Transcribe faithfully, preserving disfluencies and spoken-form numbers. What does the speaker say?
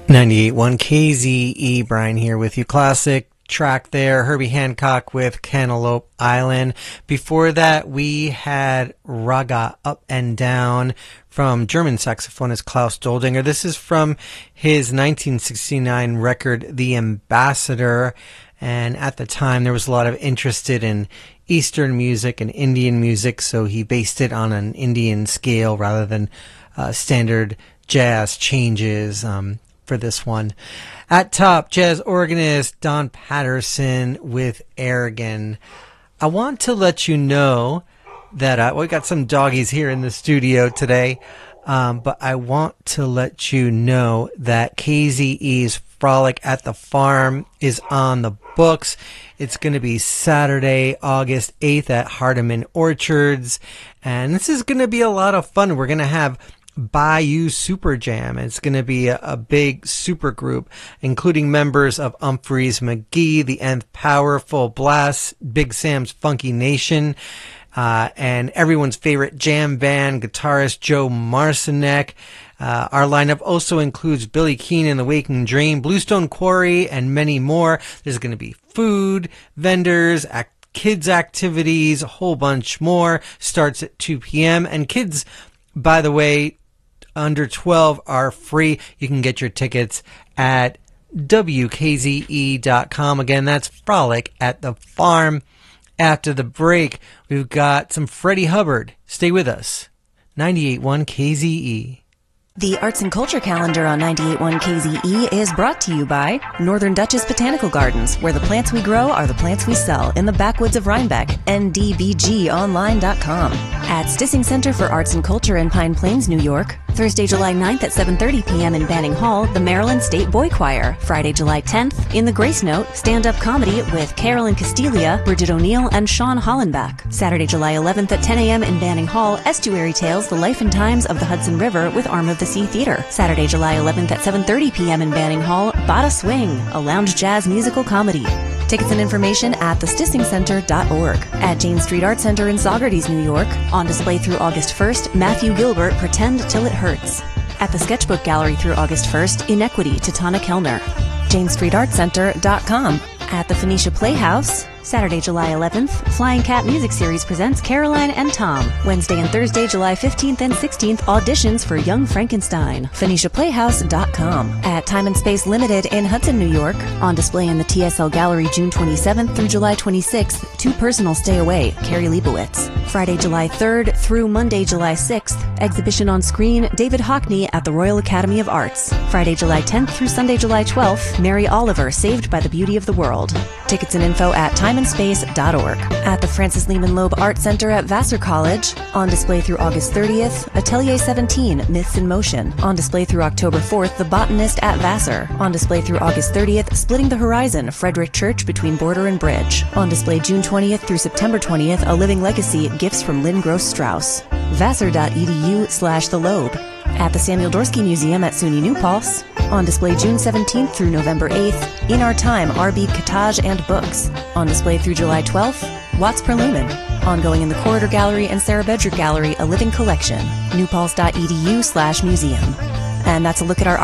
ninety-eight point one K Z E, Brian here with you. Classic track there, Herbie Hancock with Cantaloupe Island. Before that, we had Raga Up and Down from German saxophonist Klaus Doldinger. This is from his nineteen sixty-nine record, The Ambassador. And at the time, there was a lot of interest in Eastern music and Indian music, so he based it on an Indian scale rather than uh, standard jazz changes um, for this one. At top, jazz organist Don Patterson with Aragon. I want to let you know that uh, we got some doggies here in the studio today, um, but I want to let you know that K Z E's Frolic at the Farm is on the books. It's going to be Saturday, August eighth at Hardeman Orchards, and this is going to be a lot of fun. We're going to have Bayou Super Jam. It's going to be a, a big super group, including members of Humphreys McGee, the Nth Power, Full Blast, Big Sam's Funky Nation, uh, and everyone's favorite jam band guitarist Joe Marcinek. Uh, our lineup also includes Billy Keane and the Waking Dream, Bluestone Quarry, and many more. There's going to be food, vendors, act- kids activities, a whole bunch more. Starts at two p.m. And kids, by the way, under twelve are free. You can get your tickets at W K Z E dot com. Again, that's Frolic at the Farm. After the break, we've got some Freddie Hubbard. Stay with us. ninety-eight point one K Z E. The Arts and Culture Calendar on ninety-eight point one K Z E is brought to you by Northern Dutchess Botanical Gardens, where the plants we grow are the plants we sell in the backwoods of Rhinebeck, N D B G online dot com. At Stissing Center for Arts and Culture in Pine Plains, New York, Thursday, July ninth at seven thirty p.m. in Banning Hall, the Maryland State Boy Choir. Friday, July tenth, in the Grace Note, stand-up comedy with Carolyn Castilia, Bridget O'Neill, and Sean Hollenbach. Saturday, July eleventh at ten a.m. in Banning Hall, Estuary Tales, The Life and Times of the Hudson River with Arm of the Sea Theater. Saturday, July eleventh at seven thirty p.m. in Banning Hall, Bada Swing, a lounge jazz musical comedy. Tickets and information at the stissing center dot org. At Jane Street Art Center in Saugerties, New York, on display through August first, Matthew Gilbert, Pretend Till It Hurts. At the Sketchbook Gallery through August first, Inequity to Tana Kellner. jane street art center dot com. At the Phoenicia Playhouse, Saturday, July eleventh, Flying Cat Music Series presents Caroline and Tom. Wednesday and Thursday, July fifteenth and sixteenth, auditions for Young Frankenstein. Phoenicia Playhouse dot com. At Time and Space Limited in Hudson, New York, on display in the T S L Gallery June twenty-seventh through July twenty-sixth, Too Personal Stay Away, Carrie Leibowitz. Friday, July third through Monday, July sixth, exhibition on screen, David Hockney at the Royal Academy of Arts. Friday, July tenth through Sunday, July twelfth, Mary Oliver, Saved by the Beauty of the World. Tickets and info at time and space dot org. At the Francis Lehman Loeb Art Center at Vassar College, on display through August thirtieth, Atelier seventeen, Myths in Motion. On display through October fourth, The Botanist at Vassar. On display through August thirtieth, Splitting the Horizon, Frederick Church between Border and Bridge. On display June twentieth through September twentieth, A Living Legacy, Gifts from Lynn Gross Strauss. vassar dot e d u slash the Loeb. At the Samuel Dorsky Museum at SUNY New Paltz, on display June seventeenth through November eighth, In Our Time, R B Cottage and Books. On display through July twelfth, Watts Perlman. Ongoing in the Corridor Gallery and Sarah Bedrick Gallery, A Living Collection, newpaltz dot e d u slash museum. And that's a look at our